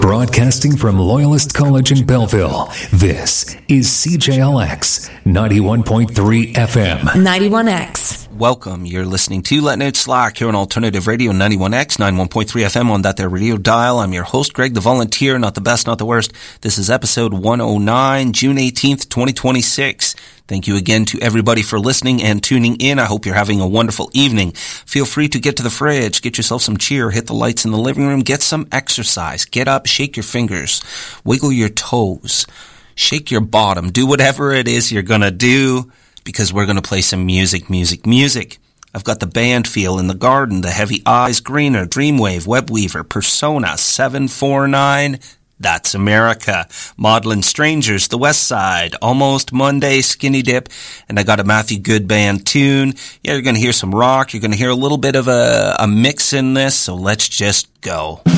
Broadcasting from Loyalist College in Belleville, this is CJLX 91.3 FM. 91X. Welcome. You're listening to Letting Out Slack here on Alternative Radio 91X, 91.3 FM on that there radio dial. I'm your host, Greg the Volunteer, not the best, not the worst. This is episode 109, June 18th, 2026. Thank you again to everybody for listening and tuning in. I hope you're having a wonderful evening. Feel free to get to the fridge, get yourself some cheer, hit the lights in the living room, get some exercise. Get up, shake your fingers, wiggle your toes, shake your bottom, do whatever it is you're going to do, because we're going to play some music. I've got the band Feel in the Garden, The Heavy Eyes, Greener, Dreamwave, Webweaver, Persona, 749, That's America, Maudlin Strangers, The West Side, Almost Monday, Skinny Dip, and I got a Matthew Good Band tune. Yeah, you're going to hear some rock, you're going to hear a little bit of a mix in this, so let's just go.